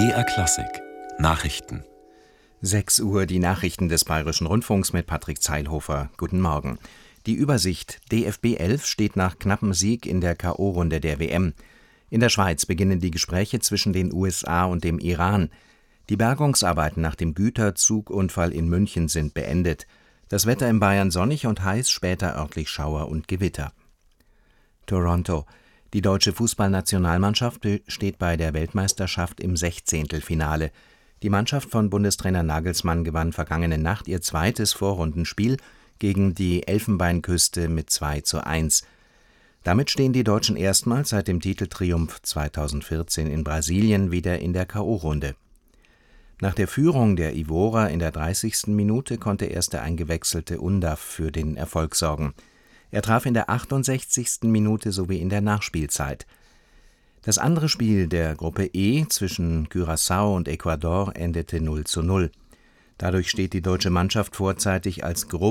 BR Klassik Nachrichten. 6 Uhr, die Nachrichten des Bayerischen Rundfunks mit Patrick Zeilhofer. Guten Morgen. Die Übersicht: DFB 11 steht nach knappem Sieg in der K.O.-Runde der WM. In der Schweiz beginnen die Gespräche zwischen den USA und dem Iran. Die Bergungsarbeiten nach dem Güterzugunfall in München sind beendet. Das Wetter in Bayern sonnig und heiß, später örtlich Schauer und Gewitter. Toronto: Die deutsche Fußballnationalmannschaft steht bei der Weltmeisterschaft im Sechzehntelfinale. Die Mannschaft von Bundestrainer Nagelsmann gewann vergangene Nacht ihr zweites Vorrundenspiel gegen die Elfenbeinküste mit 2:1. Damit stehen die Deutschen erstmals seit dem Titeltriumph 2014 in Brasilien wieder in der K.O.-Runde. Nach der Führung der Ivorer in der 30. Minute konnte erst der eingewechselte Undav für den Erfolg sorgen. Er traf in der 68. Minute sowie in der Nachspielzeit. Das andere Spiel der Gruppe E zwischen Curaçao und Ecuador endete 0:0. Dadurch steht die deutsche Mannschaft vorzeitig als